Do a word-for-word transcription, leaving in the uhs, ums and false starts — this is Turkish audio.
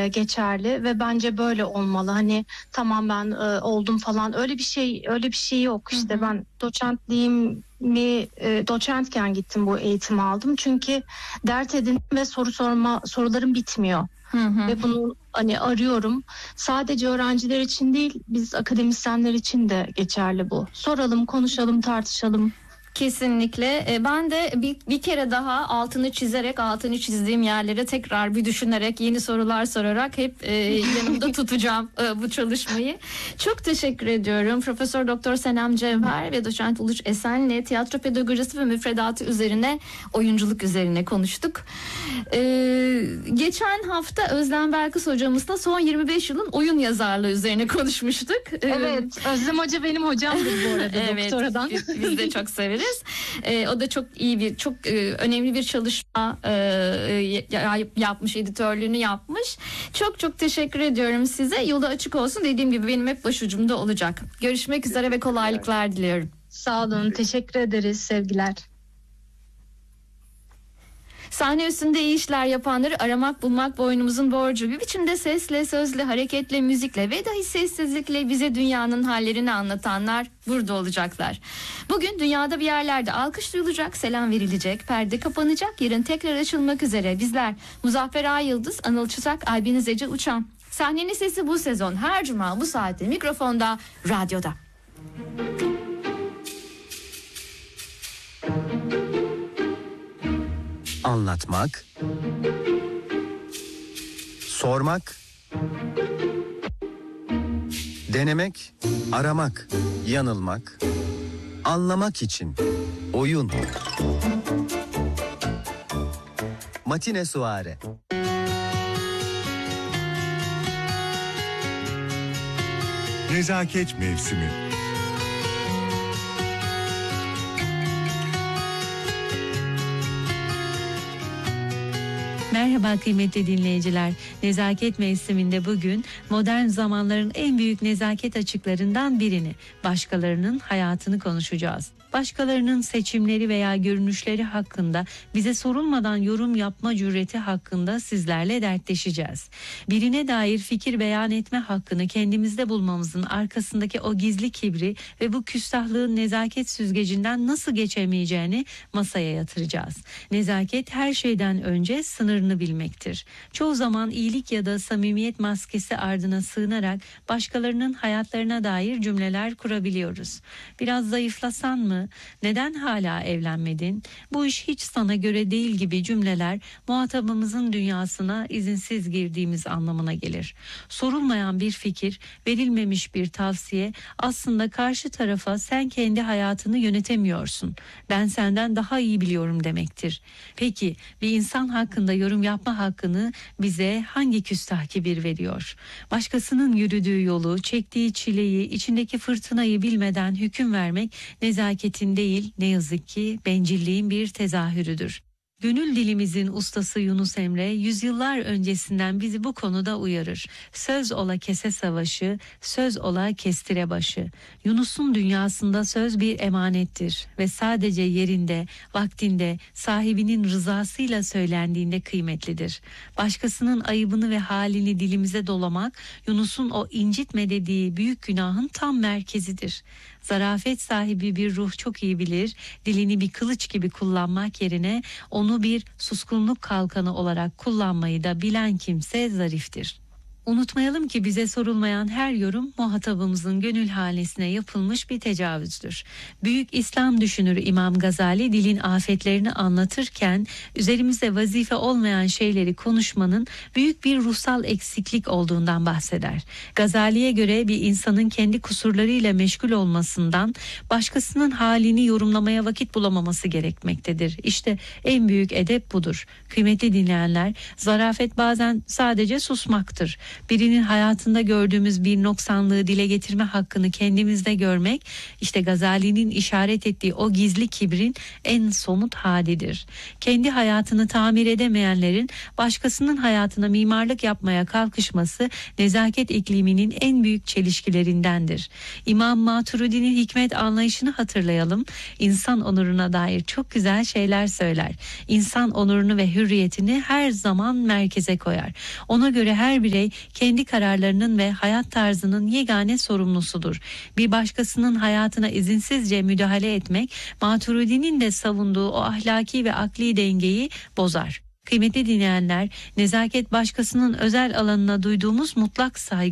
e, geçerli ve bence böyle olmalı. Hani tamam ben e, oldum falan, öyle bir şey öyle bir şey yok. İşte Hı hı. ben doçentliğimi e, doçentken gittim, bu eğitimi aldım. Çünkü dert edindim ve soru sorma sorularım bitmiyor. Hı hı. Ve bunu hani arıyorum. Sadece öğrenciler için değil, biz akademisyenler için de geçerli bu. Soralım, konuşalım, tartışalım. Kesinlikle. E, Ben de bir, bir kere daha altını çizerek, altını çizdiğim yerlere tekrar bir düşünerek, yeni sorular sorarak hep e, yanımda tutacağım e, bu çalışmayı. Çok teşekkür ediyorum. Profesör Doktor Senem Cevher ve Doçent Uluç Esen'le tiyatro pedagojisi ve müfredatı üzerine, oyunculuk üzerine konuştuk. E, geçen hafta Özlem Belkıs hocamızla son yirmi beş yılın oyun yazarlığı üzerine konuşmuştuk. E, Evet, Özlem Hoca benim hocamdır bu arada, evet, doktoradan. Biz, biz de çok severiz. Ee, o da çok iyi bir, çok e, önemli bir çalışma e, e, yapmış, editörlüğünü yapmış. Çok çok teşekkür ediyorum size. Yolu açık olsun. Dediğim gibi benim hep başucumda olacak. Görüşmek üzere ve kolaylıklar diliyorum. Sağ olun, teşekkür ederiz, sevgiler. Sahne üstünde iyi işler yapanları aramak bulmak boynumuzun borcu. Bir biçimde sesle, sözle, hareketle, müzikle ve dahi sessizlikle bize dünyanın hallerini anlatanlar burada olacaklar. Bugün dünyada bir yerlerde alkış duyulacak, selam verilecek, perde kapanacak, yarın tekrar açılmak üzere. Bizler Muzaffer Ay Yıldız, Anıl Çıtak, Albiniz Ece Uçan. Sahnenin sesi bu sezon her cuma bu saatte mikrofonda, radyoda. Anlatmak, sormak, denemek, aramak, yanılmak, anlamak için oyun. Matine Suare. Nezaket mevsimi. Merhaba kıymetli dinleyiciler. Nezaket mevsiminde bugün modern zamanların en büyük nezaket açıklarından birini, başkalarının hayatını konuşacağız. Başkalarının seçimleri veya görünüşleri hakkında bize sorulmadan yorum yapma cüreti hakkında sizlerle dertleşeceğiz. Birine dair fikir beyan etme hakkını kendimizde bulmamızın arkasındaki o gizli kibri ve bu küstahlığın nezaket süzgecinden nasıl geçemeyeceğini masaya yatıracağız. Nezaket her şeyden önce sınırını bilmektir. Çoğu zaman iyilik ya da samimiyet maskesi ardına sığınarak başkalarının hayatlarına dair cümleler kurabiliyoruz. Biraz zayıflasan mı? Neden hala evlenmedin? Bu iş hiç sana göre değil gibi cümleler muhatabımızın dünyasına izinsiz girdiğimiz anlamına gelir. Sorulmayan bir fikir, verilmemiş bir tavsiye aslında karşı tarafa sen kendi hayatını yönetemiyorsun, ben senden daha iyi biliyorum demektir. Peki bir insan hakkında yorum yapma hakkını bize hangi küstah kibir veriyor? Başkasının yürüdüğü yolu, çektiği çileyi, içindeki fırtınayı bilmeden hüküm vermek nezaketin değil, ne yazık ki bencilliğin bir tezahürüdür. Gönül dilimizin ustası Yunus Emre yüzyıllar öncesinden bizi bu konuda uyarır. Söz ola kese savaşı, söz ola kestire başı. Yunus'un dünyasında söz bir emanettir ve sadece yerinde, vaktinde, sahibinin rızasıyla söylendiğinde kıymetlidir. Başkasının ayıbını ve halini dilimize dolamak, Yunus'un o incitme dediği büyük günahın tam merkezidir. Zarafet sahibi bir ruh çok iyi bilir, dilini bir kılıç gibi kullanmak yerine onu bir suskunluk kalkanı olarak kullanmayı da bilen kimse zariftir. Unutmayalım ki bize sorulmayan her yorum muhatabımızın gönül hanesine yapılmış bir tecavüzdür. Büyük İslam düşünürü İmam Gazali dilin afetlerini anlatırken üzerimize vazife olmayan şeyleri konuşmanın büyük bir ruhsal eksiklik olduğundan bahseder. Gazali'ye göre bir insanın kendi kusurlarıyla meşgul olmasından başkasının halini yorumlamaya vakit bulamaması gerekmektedir. İşte en büyük edep budur. Kıymetli dinleyenler, zarafet bazen sadece susmaktır. Birinin hayatında gördüğümüz bir noksanlığı dile getirme hakkını kendimizde görmek, işte Gazali'nin işaret ettiği o gizli kibrin en somut halidir. Kendi hayatını tamir edemeyenlerin başkasının hayatına mimarlık yapmaya kalkışması nezaket ikliminin en büyük çelişkilerindendir. İmam Maturidi'nin hikmet anlayışını hatırlayalım. İnsan onuruna dair çok güzel şeyler söyler. İnsan onurunu ve hürriyetini her zaman merkeze koyar. Ona göre her birey kendi kararlarının ve hayat tarzının yegane sorumlusudur. Bir başkasının hayatına izinsizce müdahale etmek, Maturidi'nin de savunduğu o ahlaki ve akli dengeyi bozar. Kıymetli dinleyenler, nezaket başkasının özel alanına duyduğumuz mutlak saygı